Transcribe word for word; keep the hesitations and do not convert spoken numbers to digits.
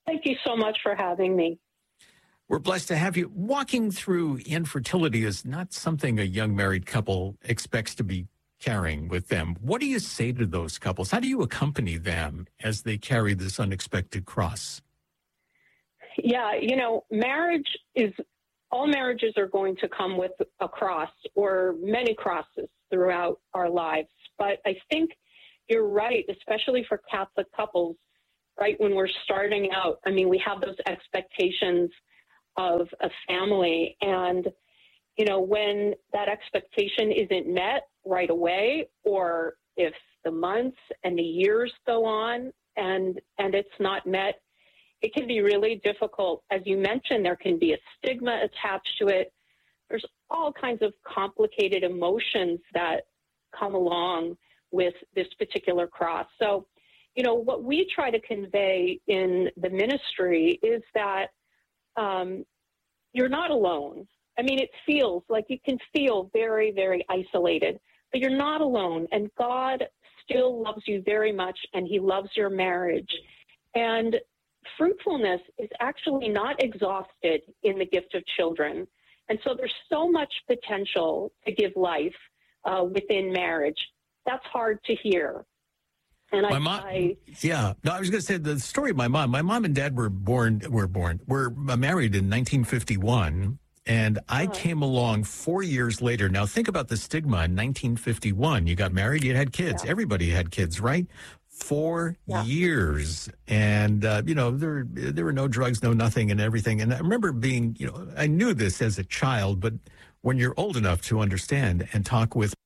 Thank you so much for having me. We're blessed to have you. Walking through infertility is not something a young married couple expects to be carrying with them. What do you say to those couples? How do you accompany them as they carry this unexpected cross? Yeah, you know, marriage is, all marriages are going to come with a cross or many crosses throughout our lives. But I think you're right, especially for Catholic couples, right? When we're starting out, I mean, we have those expectations of a family. And, you know, when that expectation isn't met right away, or if the months and the years go on and, and it's not met, it can be really difficult. As you mentioned, there can be a stigma attached to it. There's all kinds of complicated emotions that come along with this particular cross. So, you know, what we try to convey in the ministry is that um, you're not alone. I mean, it feels like you can feel very, very isolated, but you're not alone. And God still loves you very much, and he loves your marriage. And fruitfulness is actually not exhausted in the gift of children. And so there's so much potential to give life uh, within marriage. That's hard to hear. And my I, mom, I, yeah, no, I was going to say the story of my mom. My mom and dad were born, were born, were married in nineteen fifty-one, and I uh, came along four years later. Now think about the stigma in nineteen fifty-one. You got married, you had kids. Yeah. Everybody had kids, right? Four yeah. years, and uh, you know there there were no drugs, no nothing, and everything. And I remember being, you know, I knew this as a child, but when you're old enough to understand and talk with